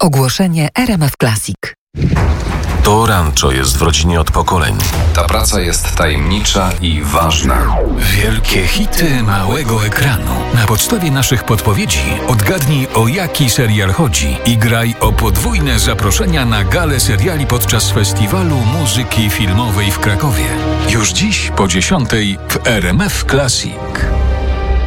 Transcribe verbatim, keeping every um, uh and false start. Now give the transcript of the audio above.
Ogłoszenie R M F Classic. To Rancho jest w rodzinie od pokoleń. Ta praca jest tajemnicza i ważna. Wielkie hity małego ekranu. Na podstawie naszych podpowiedzi odgadnij, o jaki serial chodzi i graj o podwójne zaproszenia na galę seriali podczas Festiwalu Muzyki Filmowej w Krakowie. Już dziś po dziesiątej w R M F Classic.